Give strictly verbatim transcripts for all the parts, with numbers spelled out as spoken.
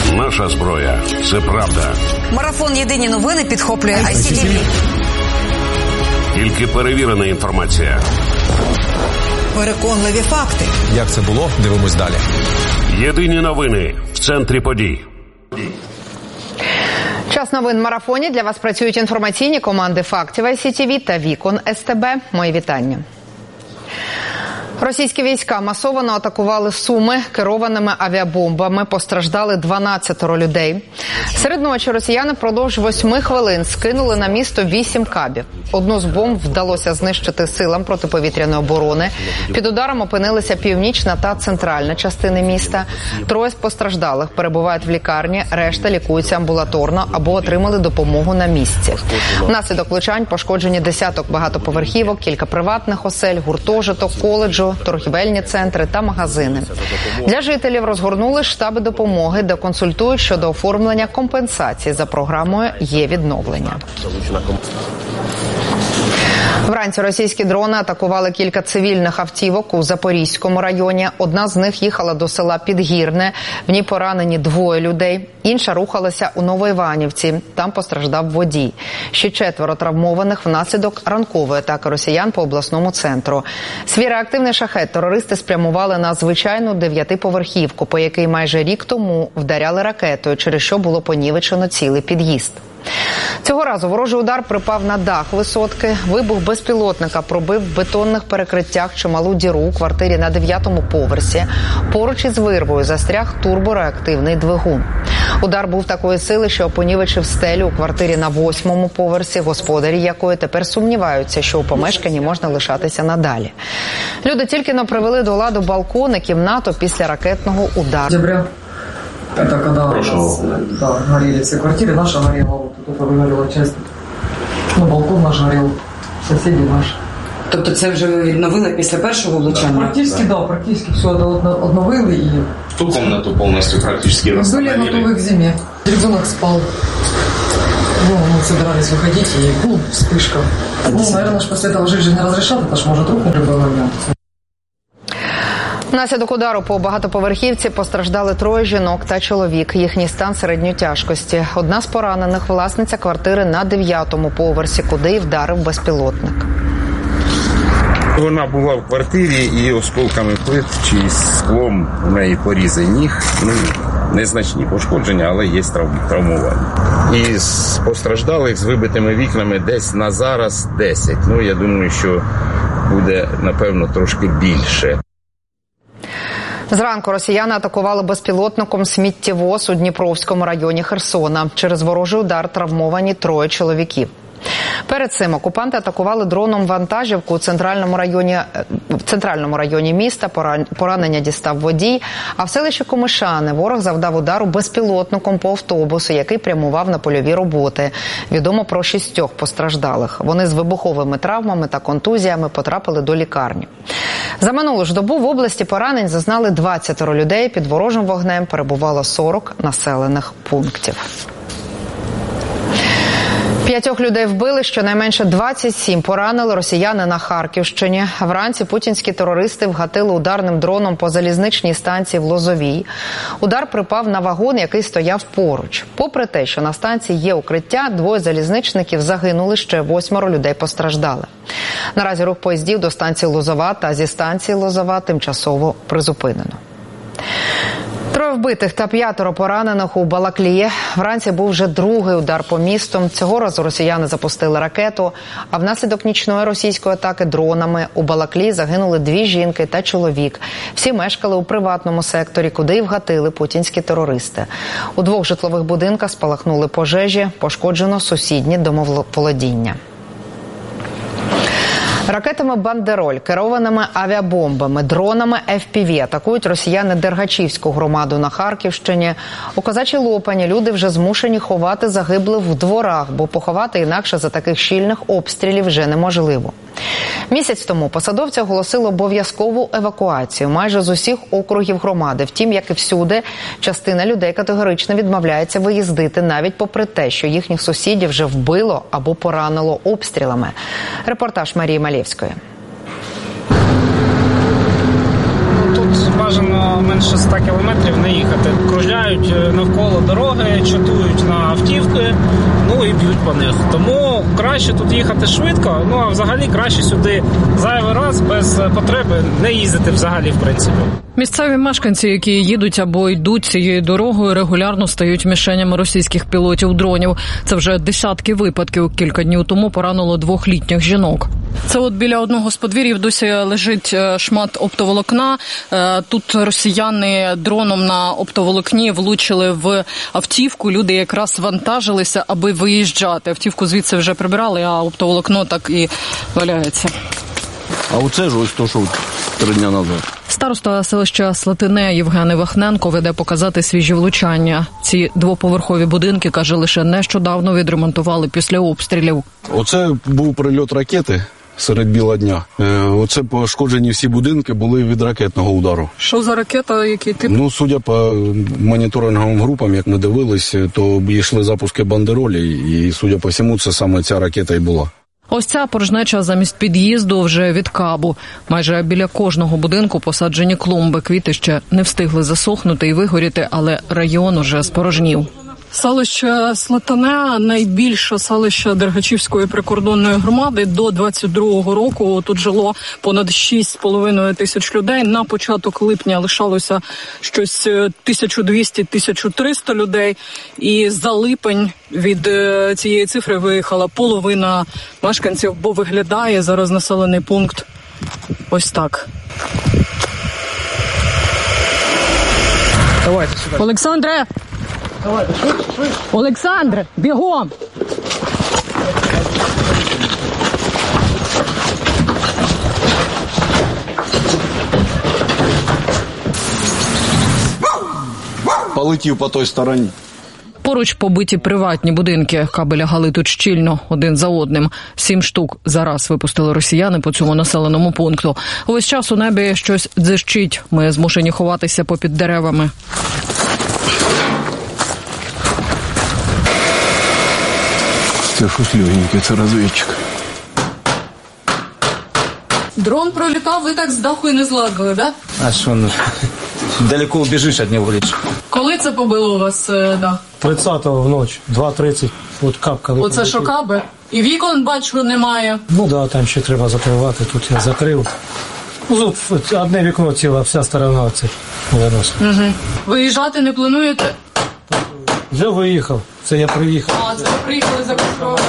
Наша зброя – це правда. Марафон «Єдині новини» підхоплює ай сі ті ві. Тільки перевірена інформація. Переконливі факти. Як це було? Дивимось далі. Єдині новини в центрі подій. Час новин в марафоні. Для вас працюють інформаційні команди фактів ай сі ті ві та Вікон ес те бе. Мої вітання. Російські війська масово атакували Суми керованими авіабомбами. Постраждали дванадцятеро людей. Серед ночі росіяни впродовж восьми хвилин скинули на місто вісім кабів. Одну з бомб вдалося знищити силам протиповітряної оборони. Під ударом опинилися північна та центральна частини міста. Троє з постраждалих перебувають в лікарні, решта лікуються амбулаторно або отримали допомогу на місці. Внаслідок влучань пошкоджені десяток багатоповерхівок, кілька приватних осель, гуртожиток, коледжу, торгівельні центри та магазини. Для жителів розгорнули штаби допомоги, де консультують щодо оформлення компенсації за програмою «Є відновлення». Вранці російські дрони атакували кілька цивільних автівок у Запорізькому районі. Одна з них їхала до села Підгірне. В ній поранені двоє людей. Інша рухалася у Новоіванівці. Там постраждав водій. Ще четверо травмованих внаслідок ранкової атаки росіян по обласному центру. Свій реактивний шахет терористи спрямували на звичайну дев'ятиповерхівку, по якій майже рік тому вдаряли ракетою, через що було понівечено цілий під'їзд. Цього разу ворожий удар припав на дах висотки. Вибух безпілотника пробив в бетонних перекриттях чималу діру у квартирі на дев'ятому поверсі. Поруч із вирвою застряг турбореактивний двигун. Удар був такої сили, що понівечив стелю у квартирі на восьмому поверсі, господарі якої тепер сумніваються, що у помешканні можна лишатися надалі. Люди тільки-но привели до ладу балкон і кімнату після ракетного удару. Это когда у нас, да, горели все квартиры, наша горела, вот тут выгорела часть, ну, балкон наш горел, соседи наши. Тобто це вже ви відновили після першого влучання? Практически, да, практически все обновили и... Ту комнату полностью практически восстановили. Были готовы к зиме. Ребенок спал. Ну, мы собирались выходить, и бум, вспышка. Ну, наверное, после этого жить же не разрешат, это ж может рухнуть в любой момент. Внаслідок удару по багатоповерхівці постраждали троє жінок та чоловік. Їхній стан середньої тяжкості. Одна з поранених – власниця квартири на дев'ятому поверсі, куди й вдарив безпілотник. Вона була в квартирі і осколками плит чи склом у неї порізи ніг. Ну, незначні пошкодження, але є травмування. І з постраждалих з вибитими вікнами десь на зараз десять. Ну, я думаю, що буде, напевно, трошки більше. Зранку росіяни атакували безпілотником сміттєвоз у Дніпровському районі Херсона. Через ворожий удар травмовані троє чоловіків. Перед цим окупанти атакували дроном вантажівку у центральному районі, в центральному районі міста. Поранення дістав водій. А в селищі Комишани ворог завдав удару безпілотником по автобусу, який прямував на польові роботи. Відомо про шістьох постраждалих. Вони з вибуховими травмами та контузіями потрапили до лікарні. За минулу ж добу в області поранень зазнали двадцятеро людей. Під ворожим вогнем перебувало сорок населених пунктів. П'ятьох людей вбили, щонайменше двадцять сім поранили росіяни на Харківщині. Вранці путінські терористи вгатили ударним дроном по залізничній станції в Лозовій. Удар припав на вагон, який стояв поруч. Попри те, що на станції є укриття, двоє залізничників загинули, ще восьмеро людей постраждали. Наразі рух поїздів до станції Лозова та зі станції Лозова тимчасово призупинено. Троє вбитих та п'ятеро поранених у Балаклії. Вранці був вже другий удар по місту. Цього разу росіяни запустили ракету, а внаслідок нічної російської атаки дронами у Балаклії загинули дві жінки та чоловік. Всі мешкали у приватному секторі, куди й вгатили путінські терористи. У двох житлових будинках спалахнули пожежі, пошкоджено сусідні домоволодіння. Ракетами «Бандероль», керованими авіабомбами, дронами еф пі ві атакують росіяни Дергачівську громаду на Харківщині. У Козачій Лопані люди вже змушені ховати загиблих в дворах, бо поховати інакше за таких щільних обстрілів вже неможливо. Місяць тому посадовці оголосили обов'язкову евакуацію майже з усіх округів громади. Втім, як і всюди, частина людей категорично відмовляється виїздити, навіть попри те, що їхніх сусідів вже вбило або поранило обстрілами. Репортаж Марії Малєвської. Тут бажано менше ста кілометрів не їхати. Кружляють навколо вони чатують на автівки, ну і б'ють по них. Тому краще тут їхати швидко, ну а взагалі краще сюди зайвий раз без потреби не їздити взагалі, в принципі. Місцеві мешканці, які їдуть або йдуть цією дорогою, регулярно стають мішенями російських пілотів-дронів. Це вже десятки випадків. Кілька днів тому поранило двох літніх жінок. Це от біля одного з подвір'їв досі лежить шмат оптоволокна. Тут росіяни дроном на оптоволокні влучили в автівку. Люди якраз вантажилися, аби виїжджати. Автівку звідси вже прибирали, а оптоволокно так і валяється. А оце ж ось то, що три дні назад. Староста селища Слатине Євген Івахненко веде показати свіжі влучання. Ці двоповерхові будинки, каже, лише нещодавно відремонтували після обстрілів. Оце був прильот ракети серед біла дня. Оце пошкоджені всі будинки були від ракетного удару. Що за ракета, який тип? Ну, судя по моніторинговим групам, як ми дивились, то йшли запуски бандеролі, і, судя по всьому, це саме ця ракета і була. Ось ця порожнеча замість під'їзду вже від Кабу. Майже біля кожного будинку посаджені клумби. Квіти ще не встигли засохнути і вигоріти, але район уже спорожнів. Селище Слатине – найбільше селище Дергачівської прикордонної громади. До двадцять другого року тут жило понад шість з половиною тисяч людей. На початок липня лишалося щось тисяча двісті - тисяча триста людей. І за липень від цієї цифри виїхала половина мешканців, бо виглядає зараз населений пункт ось так. Давайте сюди. Олександре! Давайте, швидше, швидше. Олександре, бігом! Полетів по той стороні. Поруч побиті приватні будинки. Каби лягали тут щільно, один за одним. Сім штук зараз випустили росіяни по цьому населеному пункту. Увесь час у небі щось дзижчить. Ми змушені ховатися попід деревами. Це щось легеньке, це розвідчик. Дрон пролітав, ви так з даху і не злазили, да? А що, ну, далеко убіжиш від нього лише. Коли це побило у вас дах? тридцятого вночі, два тридцять, от капкали. Оце що каби? І вікон, бачу, немає. Ну да, там ще треба закривати, тут я закрив. Ну, одне вікно ціле, вся сторона це виносить. Угу. Виїжджати не плануєте? Вже виїхав, це я приїхав. А, це ви приїхали закривати.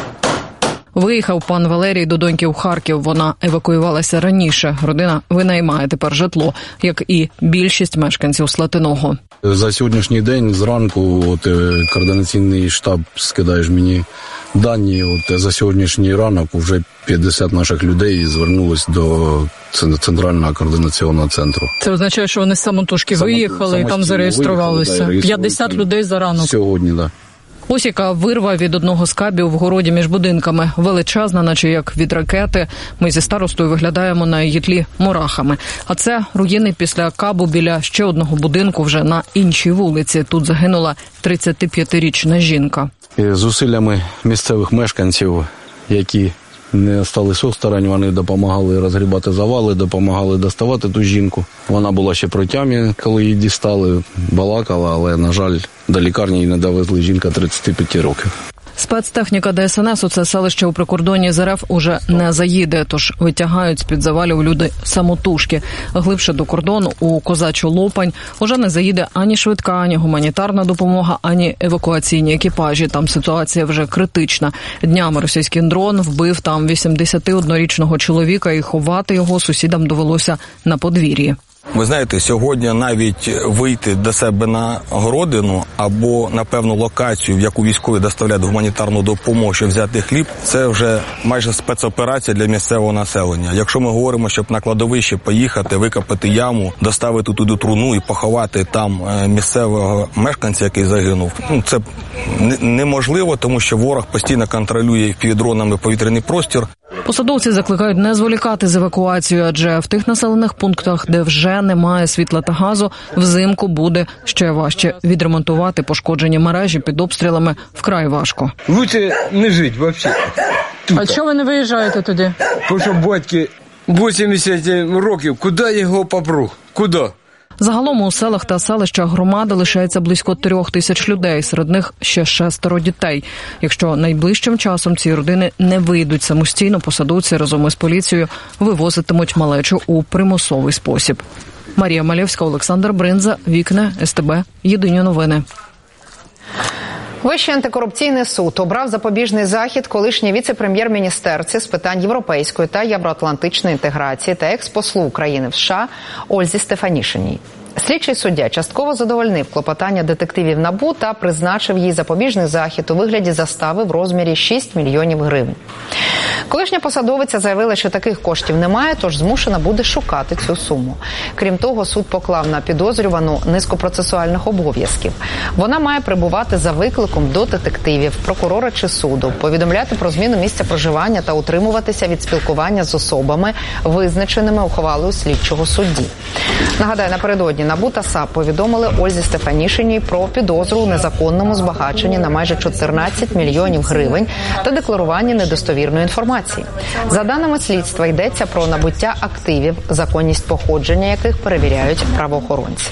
Виїхав пан Валерій до доньки в Харків. Вона евакуювалася раніше. Родина винаймає тепер житло, як і більшість мешканців Слатиного. За сьогоднішній день зранку от, координаційний штаб скидає мені дані. От, за сьогоднішній ранок вже п'ятдесят наших людей звернулись до центрального координаційного центру. Це означає, що вони самотужки Само, виїхали і там зареєструвалися. Виїхали, да, п'ятдесят людей за ранок. Сьогодні, так. Да. Ось яка вирва від одного з кабів в городі між будинками. Величезна, наче як від ракети. Ми зі старостою виглядаємо на її тлі мурахами. А це руїни після кабу біля ще одного будинку вже на іншій вулиці. Тут загинула тридцятип'ятирічна жінка. Зусиллями місцевих мешканців, які не сталися осторонь, вони допомагали розгрібати завали, допомагали доставати ту жінку. Вона була ще при тямі, коли її дістали, балакала, але, на жаль, до лікарні її не довезли. Жінка тридцять п'ять років. Спецтехніка Де Ес Ен Ес у це селище у прикордонні з Ер Еф уже не заїде, тож витягають з-під завалів люди самотужки. Глибше до кордону у Козачу Лопань уже не заїде ані швидка, ані гуманітарна допомога, ані евакуаційні екіпажі. Там ситуація вже критична. Днями російський дрон вбив там вісімдесятиоднорічного чоловіка, і ховати його сусідам довелося на подвір'ї. Ви знаєте, сьогодні навіть вийти до себе на городину або на певну локацію, в яку військові доставляють гуманітарну допомогу, щоб взяти хліб, це вже майже спецоперація для місцевого населення. Якщо ми говоримо, щоб на кладовище поїхати, викопати яму, доставити туди труну і поховати там місцевого мешканця, який загинув, ну, це неможливо, тому що ворог постійно контролює півдронами повітряний простір. Посадовці закликають не зволікати з евакуацією, адже в тих населених пунктах, де вже немає світла та газу, взимку буде ще важче. Відремонтувати пошкоджені мережі під обстрілами вкрай важко. Лучше не жити взагалі. А чого ви не виїжджаєте тоді? Тому що батьки вісімдесят років, куди його попру? Куди? Загалом у селах та селищах громади лишається близько трьох тисяч людей, серед них ще шестеро дітей. Якщо найближчим часом ці родини не вийдуть самостійно, посадовці разом із поліцією вивозитимуть малечу у примусовий спосіб. Марія Малєвська, Олександр Бринза, Вікна, ес те бе, Єдині новини. Вищий антикорупційний суд обрав запобіжний захід колишній віце-прем'єр-міністерці з питань європейської та євроатлантичної інтеграції та екс-послу України в США Ользі Стефанішиній. Слідчий суддя частково задовольнив клопотання детективів НАБУ та призначив їй запобіжний захід у вигляді застави в розмірі шість мільйонів гривень. Колишня посадовиця заявила, що таких коштів немає, тож змушена буде шукати цю суму. Крім того, суд поклав на підозрювану низку процесуальних обов'язків. Вона має прибувати за викликом до детективів, прокурора чи суду, повідомляти про зміну місця проживання та утримуватися від спілкування з особами, визначеними ухвалою слідчого судді. Нагадаю, напередодні НАБУ та САП повідомили Ользі Стефанішиній про підозру у незаконному збагаченні на майже чотирнадцять мільйонів гривень та декларуванні недостовірної інформації. За даними слідства, йдеться про набуття активів, законність походження яких перевіряють правоохоронці.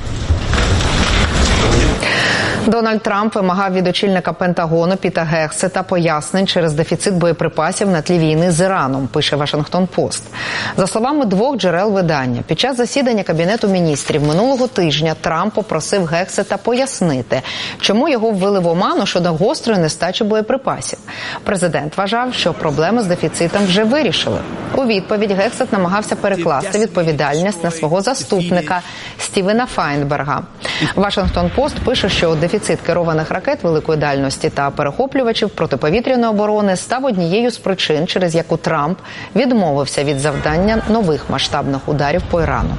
Дональд Трамп вимагав від очільника Пентагону Піта Гексета пояснень через дефіцит боєприпасів на тлі війни з Іраном, пише Вашингтон-Пост. За словами двох джерел видання, під час засідання Кабінету міністрів минулого тижня Трамп попросив Гексета пояснити, чому його ввели в оману щодо гострої нестачі боєприпасів. Президент вважав, що проблеми з дефіцитом вже вирішили. У відповідь Гексет намагався перекласти відповідальність на свого заступника Стівена Файнберга. Вашингтон-Пост пише, що дефіцит Дефіцит керованих ракет великої дальності та перехоплювачів протиповітряної оборони став однією з причин, через яку Трамп відмовився від завдання нових масштабних ударів по Ірану.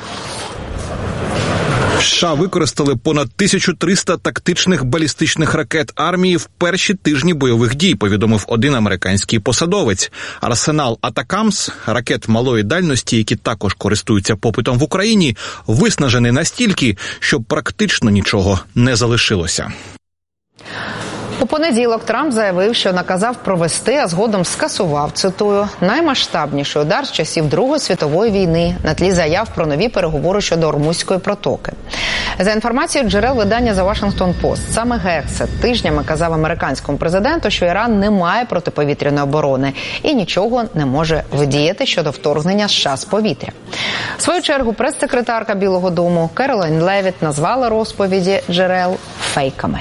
США використали понад тисячу триста тактичних балістичних ракет армії в перші тижні бойових дій, повідомив один американський посадовець. Арсенал «Атакамс» – ракет малої дальності, які також користуються попитом в Україні, виснажений настільки, що практично нічого не залишилося. У понеділок Трамп заявив, що наказав провести, а згодом скасував, цитую, наймасштабніший удар з часів Другої світової війни на тлі заяв про нові переговори щодо Ормузької протоки. За інформацією джерел видання The Washington Post, саме Гексет тижнями казав американському президенту, що Іран не має протиповітряної оборони і нічого не може вдіяти щодо вторгнення США з повітря. В свою чергу прес-секретарка Білого дому Керолайн Левіт назвала розповіді джерел фейками.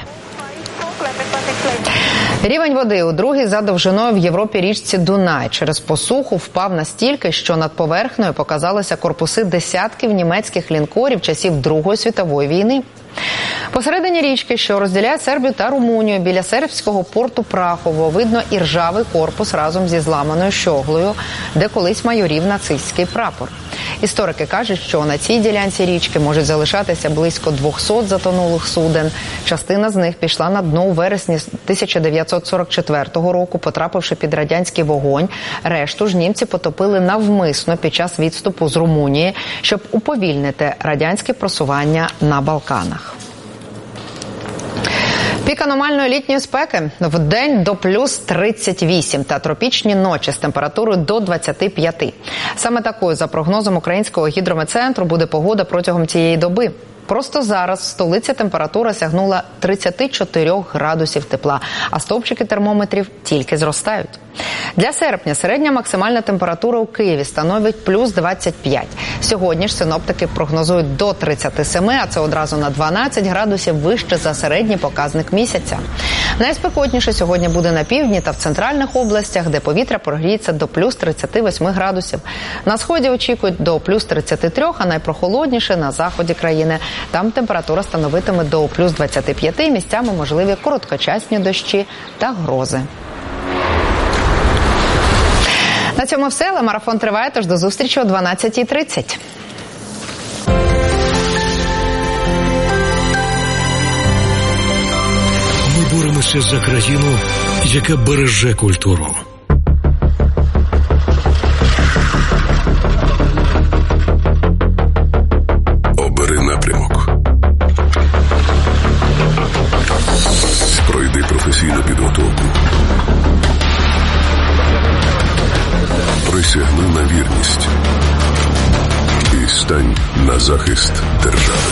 Рівень води у другій за довжиною в Європі річці Дунай через посуху впав настільки, що над поверхнею показалися корпуси десятків німецьких лінкорів часів Другої світової війни. Посередині річки, що розділяє Сербію та Румунію, біля сербського порту Прахово, видно і ржавий корпус разом зі зламаною щоглою, де колись майорів нацистський прапор. Історики кажуть, що на цій ділянці річки можуть залишатися близько двохсот затонулих суден. Частина з них пішла на дно у вересні тисяча дев'ятсот сорок четвертого року, потрапивши під радянський вогонь. Решту ж німці потопили навмисно під час відступу з Румунії, щоб уповільнити радянське просування на Балканах. Пік аномальної літньої спеки – вдень до плюс тридцять вісім та тропічні ночі з температурою до двадцяти п'яти. Саме такою, за прогнозом Українського гідрометцентру, буде погода протягом цієї доби. Просто зараз в столиці температура сягнула тридцяти чотирьох градусів тепла, а стовпчики термометрів тільки зростають. Для серпня середня максимальна температура у Києві становить плюс двадцять п'ять. Сьогодні ж синоптики прогнозують до тридцяти семи, а це одразу на дванадцять градусів вище за середній показник місяця. Найспекотніше сьогодні буде на півдні та в центральних областях, де повітря прогріється до плюс тридцяти восьми градусів. На сході очікують до плюс тридцяти трьох, а найпрохолодніше на заході країни. Там температура становитиме до плюс двадцяти п'яти, місцями можливі короткочасні дощі та грози. На цьому все, але марафон триває, тож до зустрічі о дванадцятій тридцять. Ми боремося за країну, яка береже культуру. Обери напрямок. Пройди професійну підготовку. Присягни на вірність. І і стань на захист держави.